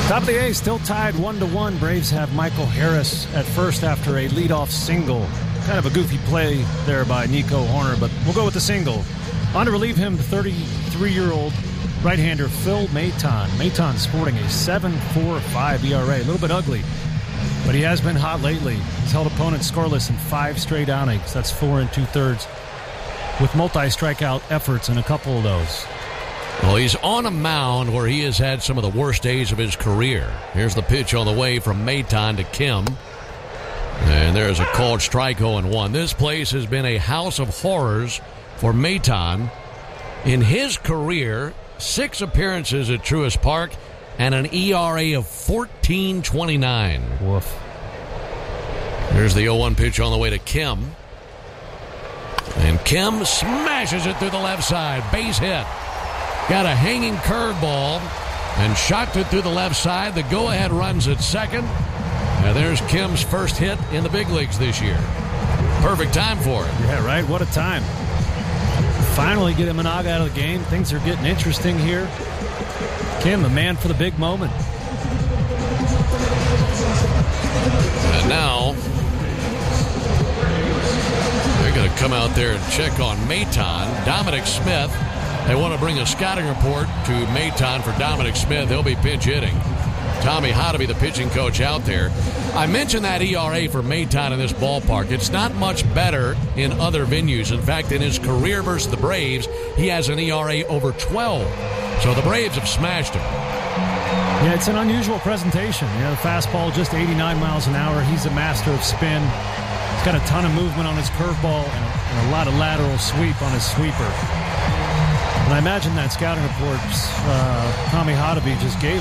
Top of the eighth, still tied 1-1. Braves have Michael Harris at first after a leadoff single. Kind of a goofy play there by Nico Horner, but we'll go with the single. On to relieve him, the 33-year-old right-hander Phil Maton. Maton sporting a 7.45 ERA, a little bit ugly, but he has been hot lately. He's held opponents scoreless in 5 straight outings. That's 4 2/3, with multi-strikeout efforts in a couple of those. Well, he's on a mound where he has had some of the worst days of his career. Here's the pitch on the way from Maton to Kim. And there's a called strike 0-1. This place has been a house of horrors for Maton. In his career, 6 appearances at Truist Park and an ERA of 14.29. Woof. There's the 0-1 pitch on the way to Kim. And Kim smashes it through the left side. Base hit. Got a hanging curveball and shot it through the left side. The go-ahead runs at second. Now there's Kim's first hit in the big leagues this year. Perfect time for it. Yeah, right. What a time. Finally get Imanaga out of the game. Things are getting interesting here. Kim, the man for the big moment. And now they're going to come out there and check on Maton. Dominic Smith. They want to bring a scouting report to Maton for Dominic Smith. He'll be pinch hitting. Tommy Hotovy, the pitching coach out there. I mentioned that ERA for Maton in this ballpark. It's not much better in other venues. In fact, in his career versus the Braves, he has an ERA over 12. So the Braves have smashed him. Yeah, it's an unusual presentation. You know, the fastball just 89 miles an hour. He's a master of spin. He's got a ton of movement on his curveball and a lot of lateral sweep on his sweeper. And I imagine that scouting report Tommy Hotovy just gave